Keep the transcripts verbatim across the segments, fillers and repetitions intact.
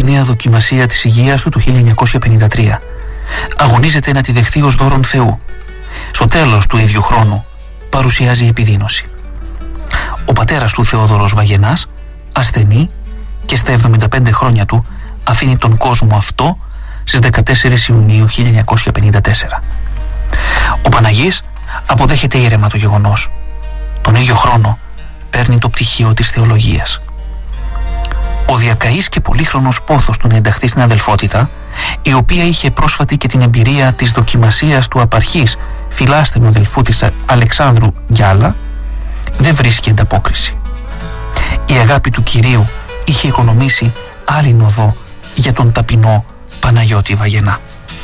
νέα δοκιμασία της υγείας του το χίλια εννιακόσια πενήντα τρία. Αγωνίζεται να τη δεχθεί ως δώρον Θεού. Στο τέλος του ίδιου χρόνου παρουσιάζει επιδείνωση. Ο πατέρας του, Θεόδωρος Βαγενάς, ασθενεί και στα εβδομήντα πέντε χρόνια του αφήνει τον κόσμο αυτό στις δεκατέσσερις Ιουνίου χίλια εννιακόσια πενήντα τέσσερα. Ο Παναγής αποδέχεται ήρεμα το γεγονός. Τον ίδιο χρόνο παίρνει το πτυχίο της θεολογίας. Ο διακαής και πολύχρονος πόθος του να ενταχθεί στην αδελφότητα, η οποία είχε πρόσφατη και την εμπειρία της δοκιμασίας του απαρχής φιλάστενου αδελφού της Αλεξάνδρου Γκιάλα, δεν βρίσκει ανταπόκριση. Η αγάπη του Κυρίου είχε οικονομήσει άλλη οδό για τον ταπεινό Παναγιώτη Βαγενά.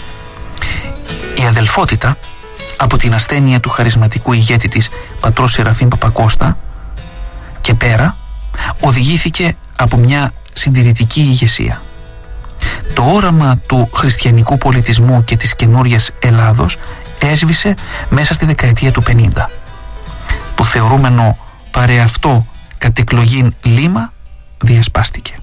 Η αδελφότητα, από την ασθένεια του χαρισματικού ηγέτη της πατρός Σεραφείμ Παπακώστα και πέρα, οδηγήθηκε από μια συντηρητική ηγεσία. Το όραμα του χριστιανικού πολιτισμού και της καινούριας Ελλάδος έσβησε μέσα στη δεκαετία του πενήντα. Το θεωρούμενο παρεαυτό κατ' εκλογήν λίμα διασπάστηκε.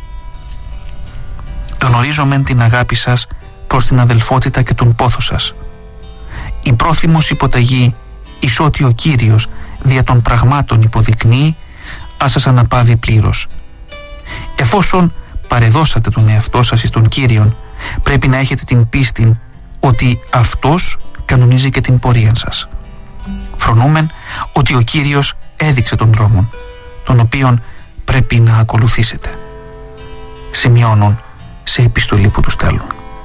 Γνωρίζω μεν την αγάπη σας προς την αδελφότητα και τον πόθο σας. Η πρόθυμος υποταγή εις ότι ο Κύριος δια των πραγμάτων υποδεικνύει, ας σας αναπαύει πλήρως. Εφόσον παρεδώσατε τον εαυτό σας εις τον Κύριον, πρέπει να έχετε την πίστη ότι Αυτός κανονίζει και την πορεία σας. Φρονούμεν ότι ο Κύριος έδειξε τον δρόμο, τον οποίον πρέπει να ακολουθήσετε. Σημειώνουν σε επιστολή που του στέλνουν.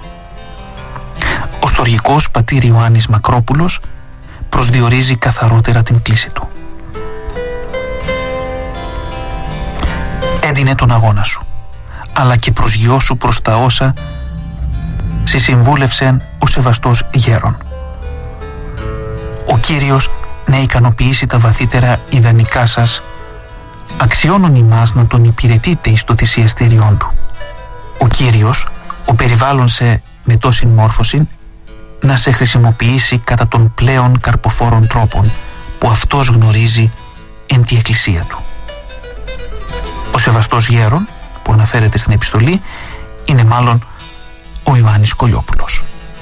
Ο στοργικός πατήρ Ιωάννης Μακρόπουλος προσδιορίζει καθαρότερα την κλίση του. Έδινε τον αγώνα σου, αλλά και προσγειώσου προς τα όσα σε συμβούλευσεν ο σεβαστός γέρον. Ο Κύριος να ικανοποιήσει τα βαθύτερα ιδανικά σας, αξιώνουν ημάς να τον υπηρετείτε εις το θυσιαστήριόν του. Ο Κύριος, ο περιβάλλον σε με τόση μόρφωση, να σε χρησιμοποιήσει κατά των πλέον καρποφόρων τρόπων που αυτός γνωρίζει εν τη εκκλησία του. Ο σεβαστός γέρον που αναφέρεται στην επιστολή είναι μάλλον ο Ιωάννης Κολιόπουλος.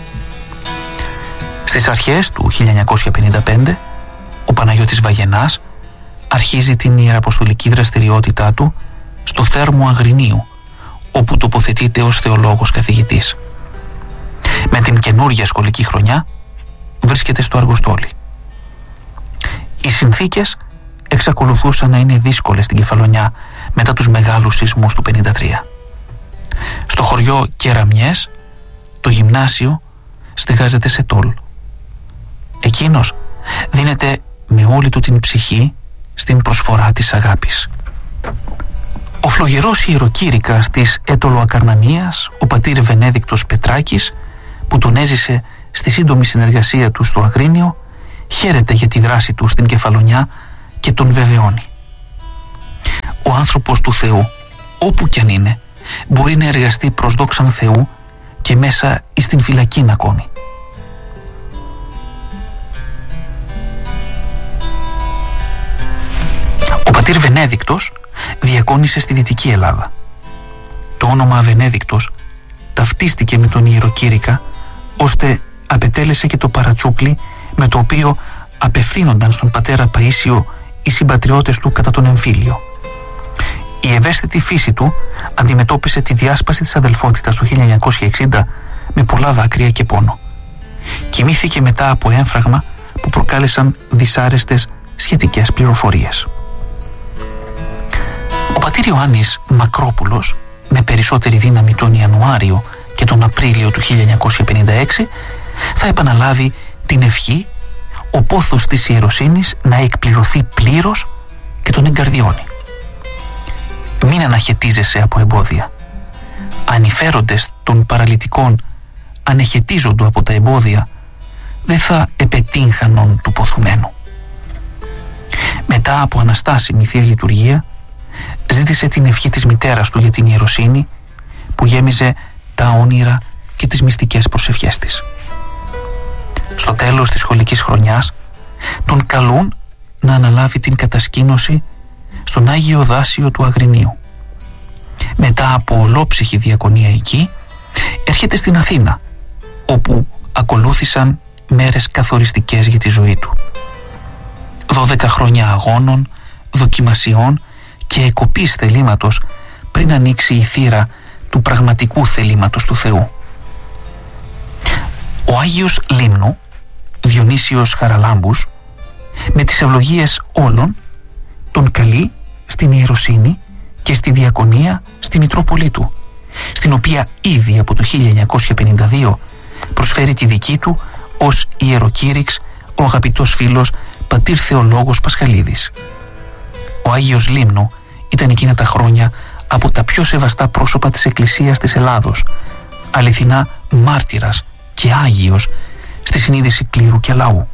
Στις αρχές του χίλια εννιακόσια πενήντα πέντε ο Παναγιώτης Βαγενάς αρχίζει την ιεραποστολική δραστηριότητά του στο Θέρμο Αγρινίου, όπου τοποθετείται ως θεολόγος καθηγητής. Με την καινούργια σχολική χρονιά βρίσκεται στο Αργοστόλι. Οι συνθήκες εξακολουθούσαν να είναι δύσκολες στην Κεφαλονιά μετά τους μεγάλους σεισμούς του πενήντα τρία. Στο χωριό Κεραμιές το γυμνάσιο στεγάζεται σε τόλ. Εκείνος δίνεται με όλη του την ψυχή στην προσφορά της αγάπης. Ο φλογερός ιεροκήρυκας της Έτωλο-Ακαρνανίας, ο πατήρ Βενέδικτος Πετράκης, που τον έζησε στη σύντομη συνεργασία του στο Αγρίνιο, χαίρεται για τη δράση του στην Κεφαλονιά και τον βεβαιώνει. Ο άνθρωπος του Θεού, όπου κι αν είναι, μπορεί να εργαστεί προς δόξαν Θεού και μέσα εις την φυλακήν ακόμη. Ο πατήρ Βενέδικτος διακόνησε στη Δυτική Ελλάδα. Το όνομα Βενέδικτος ταυτίστηκε με τον ιεροκήρυκα, ώστε απετέλεσε και το παρατσούκλι με το οποίο απευθύνονταν στον πατέρα Παΐσιο οι συμπατριώτες του κατά τον εμφύλιο. Η ευαίσθητη φύση του αντιμετώπισε τη διάσπαση της αδελφότητας το χίλια εννιακόσια εξήντα με πολλά δάκρυα και πόνο. Κοιμήθηκε μετά από έμφραγμα που προκάλεσαν δυσάρεστες σχετικές πληροφορίες. Ο πατήρ Ιωάννης Μακρόπουλος, με περισσότερη δύναμη τον Ιανουάριο και τον Απρίλιο του χίλια εννιακόσια πενήντα έξι, θα επαναλάβει την ευχή ο πόθος της ιεροσύνης να εκπληρωθεί πλήρως και τον εγκαρδιώνει. Μην αναχαιτίζεσαι από εμπόδια. Αν οι φέροντες των παραλυτικών ανεχαιτίζονται από τα εμπόδια, δεν θα επετύχανον του ποθουμένου. Μετά από αναστάσιμη Θεία Λειτουργία, ζήτησε την ευχή της μητέρας του για την ιεροσύνη, που γέμιζε τα όνειρα και τις μυστικές προσευχές της. Στο τέλος της σχολικής χρονιάς τον καλούν να αναλάβει την κατασκήνωση στον Άγιο Δάσιο του Αγρινίου. μετά από ολόψυχη διακονία εκεί, έρχεται στην Αθήνα, όπου ακολούθησαν μέρες καθοριστικές για τη ζωή του. Δώδεκα χρόνια αγώνων, δοκιμασιών και εκοπής θελήματος πριν ανοίξει η θύρα του πραγματικού θελήματος του Θεού. Ο Άγιος Λίμνου, Διονύσιος Χαραλάμπους, με τις ευλογίες όλων, τον καλεί στην ιεροσύνη και στη διακονία στη Μητρόπολη του, στην οποία ήδη από το χίλια εννιακόσια πενήντα δύο προσφέρει τη δική του ως ιεροκήρυξ ο αγαπητός φίλος πατήρ Θεολόγος Πασχαλίδης. Ο Άγιος Λίμνου ήταν εκείνα τα χρόνια από τα πιο σεβαστά πρόσωπα της Εκκλησίας της Ελλάδος, αληθινά μάρτυρας και Άγιος στη συνείδηση κλήρου και λαού.